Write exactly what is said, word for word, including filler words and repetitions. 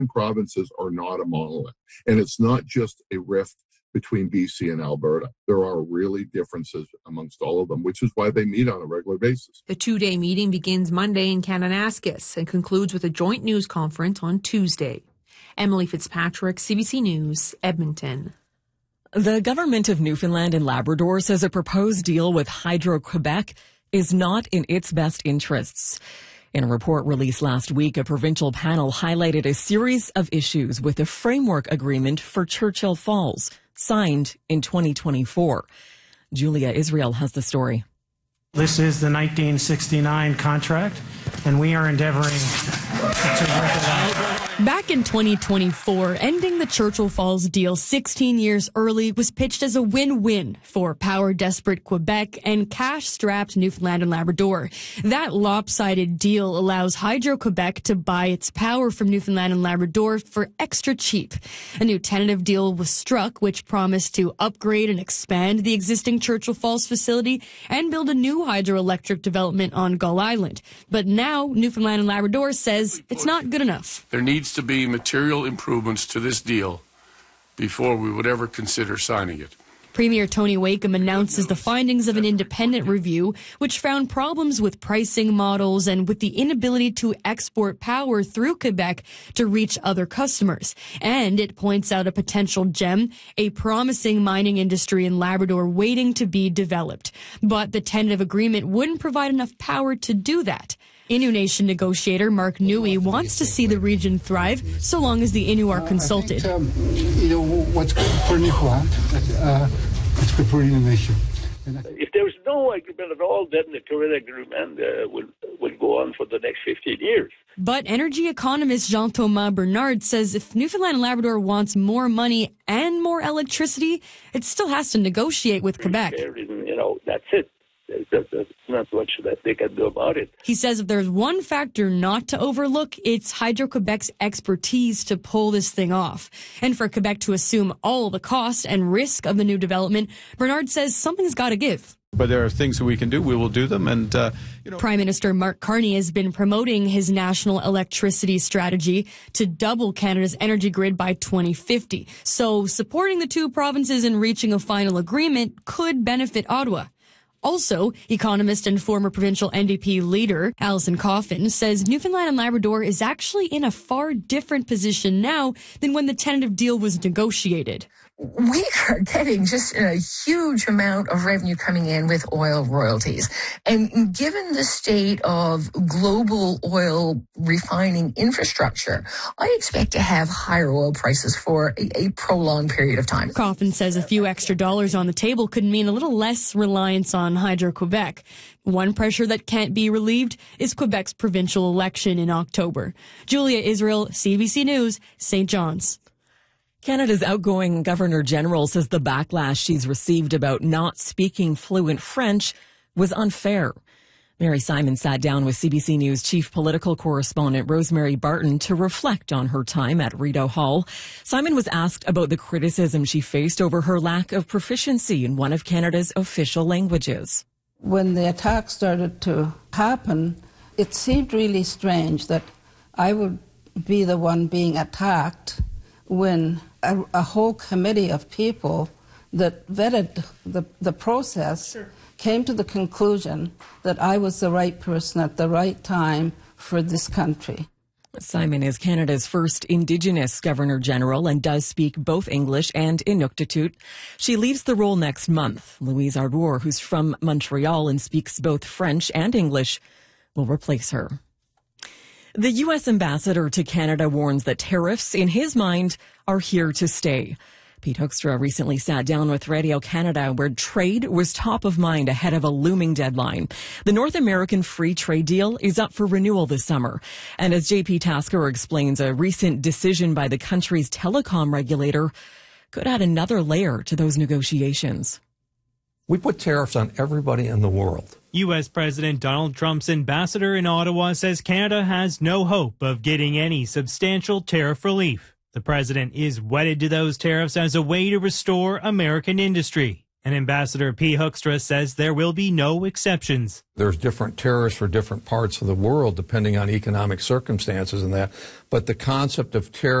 provinces are not a monolith. And it's not just a rift between B C and Alberta. There are really differences amongst all of them, which is why they meet on a regular basis. The two-day meeting begins Monday in Kananaskis and concludes with a joint news conference on Tuesday. Emily Fitzpatrick, C B C News, Edmonton. The government of Newfoundland and Labrador says a proposed deal with Hydro-Quebec is not in its best interests. In a report released last week, a provincial panel highlighted a series of issues with the framework agreement for Churchill Falls, signed in twenty twenty-four. Julia Israel has the story. This is the nineteen sixty-nine contract, and we are endeavoring to work it out. Back in twenty twenty-four, ending the Churchill Falls deal sixteen years early was pitched as a win-win for power-desperate Quebec and cash-strapped Newfoundland and Labrador. That lopsided deal allows Hydro-Quebec to buy its power from Newfoundland and Labrador for extra cheap. A new tentative deal was struck, which promised to upgrade and expand the existing Churchill Falls facility and build a new hydroelectric development on Gull Island. But now, Newfoundland and Labrador says it's not good enough. There needs to be material improvements to this deal before we would ever consider signing it. Premier Tony Wakeham announces the findings of an independent review, which found problems with pricing models and with the inability to export power through Quebec to reach other customers. And it points out a potential gem, a promising mining industry in Labrador waiting to be developed. But the tentative agreement wouldn't provide enough power to do that. Innu Nation negotiator Mark Newey wants to see the region thrive so long as the Innu are consulted. Uh, I think, um, you know, what's good for Newfoundland, uh, it's good for Innu Nation. If there's no agreement at all, then the current agreement uh, will, will go on for the next fifteen years. But energy economist Jean-Thomas Bernard says if Newfoundland and Labrador wants more money and more electricity, it still has to negotiate with Quebec. You know, that's it. There's not much that they can do about it. He says if there's one factor not to overlook, it's Hydro-Quebec's expertise to pull this thing off. And for Quebec to assume all the cost and risk of the new development, Bernard says something's got to give. But there are things that we can do. We will do them. And uh, you know, Prime Minister Mark Carney has been promoting his national electricity strategy to double Canada's energy grid by twenty fifty. So supporting the two provinces in reaching a final agreement could benefit Ottawa. Also, economist and former provincial N D P leader Alison Coffin says Newfoundland and Labrador is actually in a far different position now than when the tentative deal was negotiated. We are getting just a huge amount of revenue coming in with oil royalties. And given the state of global oil refining infrastructure, I expect to have higher oil prices for a, a prolonged period of time. Coffin says a few extra dollars on the table could mean a little less reliance on Hydro-Quebec. One pressure that can't be relieved is Quebec's provincial election in October. Julia Israel, C B C News, Saint John's. Canada's outgoing Governor-General says the backlash she's received about not speaking fluent French was unfair. Mary Simon sat down with C B C News chief political correspondent Rosemary Barton to reflect on her time at Rideau Hall. Simon was asked about the criticism she faced over her lack of proficiency in one of Canada's official languages. When the attack started to happen, it seemed really strange that I would be the one being attacked when a, a whole committee of people that vetted the, the process sure. came to the conclusion that I was the right person at the right time for this country. Simon is Canada's first Indigenous Governor-General and does speak both English and Inuktitut. She leaves the role next month. Louise Arbour, who's from Montreal and speaks both French and English, will replace her. The U S ambassador to Canada warns that tariffs, in his mind, are here to stay. Pete Hoekstra recently sat down with Radio Canada where trade was top of mind ahead of a looming deadline. The North American Free Trade Deal is up for renewal this summer. And as J P Tasker explains, a recent decision by the country's telecom regulator could add another layer to those negotiations. We put tariffs on everybody in the world. U S President Donald Trump's ambassador in Ottawa says Canada has no hope of getting any substantial tariff relief. The president is wedded to those tariffs as a way to restore American industry. And Ambassador P. Hoekstra says there will be no exceptions. There's different tariffs for different parts of the world depending on economic circumstances and that. But the concept of tariffs